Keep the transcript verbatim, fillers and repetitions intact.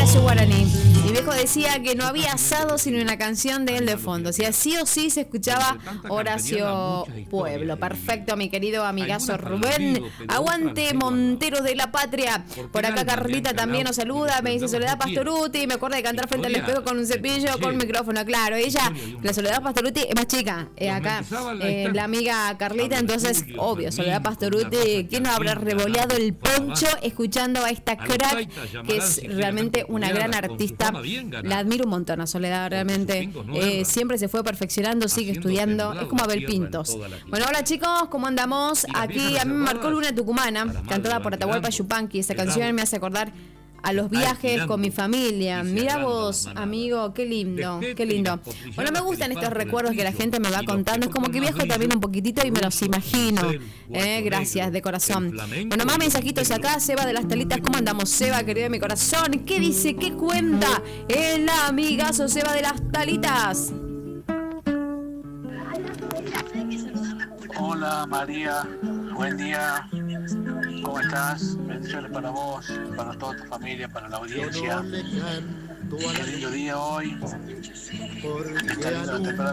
Horacio Guaraní. Mi viejo decía que no había asado sino una canción de él de fondo. O sea, sí o sí se escuchaba Horacio Pueblo. Perfecto, mi querido amigazo Rubén. Aguante Monteros de la Patria. Por acá Carlita también nos saluda. Me dice Soledad Pastoruti. Me acuerdo de cantar frente al espejo con un cepillo, con micrófono. Claro, ella, la Soledad Pastoruti es más chica. Eh, acá, eh, la amiga Carlita. Entonces, obvio, Soledad Pastoruti. ¿Quién no habrá revoleado el poncho escuchando a esta crack que es realmente una gran artista? La admiro un montón a Soledad, realmente. Eh, siempre se fue perfeccionando, sigue estudiando. Es como Abel Pintos. Bueno, hola chicos, ¿cómo andamos? Aquí a mí me marcó Luna Tucumana, cantada por Atahualpa Yupanqui. Esa canción me hace acordar a los viajes con mi familia. Mira vos, amigo, qué lindo, qué lindo. Bueno, me gustan estos recuerdos que la gente me va contando. Es como que viajo también un poquitito y me los imagino. Eh, gracias, de corazón. Bueno, más mensajitos acá. Seba de las Talitas, ¿cómo andamos, Seba, querido de mi corazón? ¿Qué dice, qué cuenta el amigazo Seba de las Talitas? Hola María, buen día. ¿Cómo estás? Bendiciones para vos, para toda tu familia, para la audiencia. Qué lindo día hoy. Está lindo la temperatura.